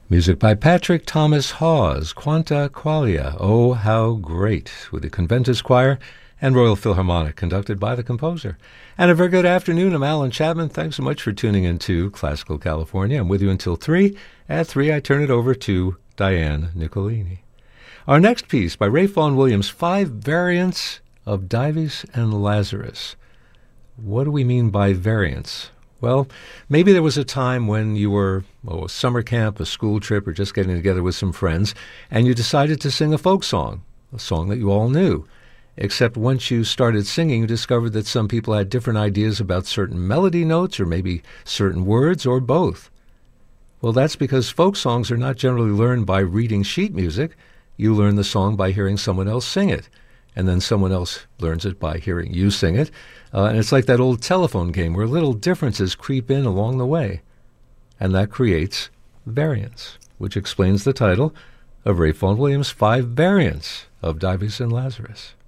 Music by Patrick Thomas Hawes, Quanta Qualia, Oh How Great, with the Conventus Choir and Royal Philharmonic, conducted by the composer. And a very good afternoon. I'm Alan Chapman. Thanks so much for tuning in to Classical California. I'm with you until 3. At 3, I turn it over to Diane Nicolini. Our next piece by Ralph Vaughan Williams, 5 variants of Dives and Lazarus. What do we mean by variants? Well, maybe there was a time when you were a summer camp, a school trip, or just getting together with some friends, and you decided to sing a folk song, a song that you all knew. Except once you started singing, you discovered that some people had different ideas about certain melody notes or maybe certain words or both. Well, that's because folk songs are not generally learned by reading sheet music. You learn the song by hearing someone else sing it, and then someone else learns it by hearing you sing it. And it's like that old telephone game where little differences creep in along the way. And that creates variants, which explains the title of Ralph Vaughan Williams' 5 Variants of Dives and Lazarus.